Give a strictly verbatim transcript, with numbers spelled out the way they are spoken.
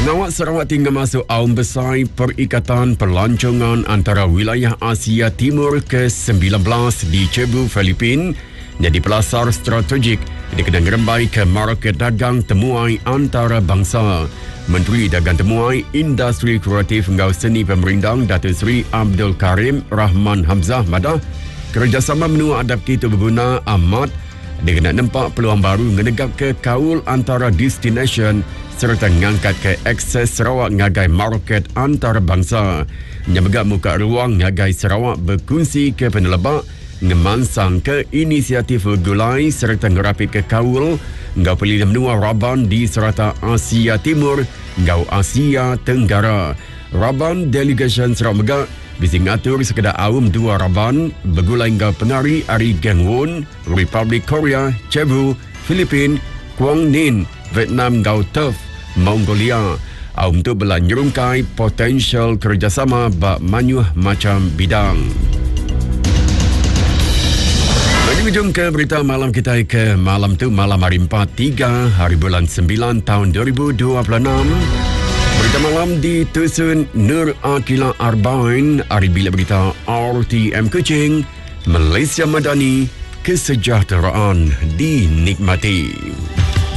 Pengawal Sarawak tinggal masuk aum besar Perikatan Pelancongan antara wilayah Asia Timur ke sembilan belas di Cebu, Filipin jadi pelasar strategik dikenang rembai ke market dagang temuai antara bangsa. Menteri Dagang Temuai, Industri Kreatif Engau Seni Pemerintang Datuk Seri Abdul Karim Rahman Hamzah Madah kerjasama menua adap kita berguna amat dengan nampak peluang baru menegak ke kaul antara destination serta mengangkat ke akses Sarawak ngagai market antarabangsa. Menyebegak muka ruang ngagai Sarawak berkongsi ke penelebak ngemansang ke inisiatif gulai serta ngerapit ke kaul ngau pelih menua Raban di serata Asia Timur ngau Asia Tenggara. Raban Delegation Sarawak Megak bisi ngatur sekedar awam dua Raban bergulai ngau pengari Ari Gangwon, Republik Korea, Cebu, Filipin, Quang Ninh, Vietnam ngau Turf, Mongolia. Awam tu belanjurungkai potensial kerjasama bak manyuh macam bidang. Bagi ujung ke berita malam kita ke malam tu malam hari empat tiga hari bulan sembilan tahun dua ribu dua puluh enam. Berita malam ditusun Nur Akila Arbain, hari bila berita R T M Kuching, Malaysia Madani, kesejahteraan dinikmati.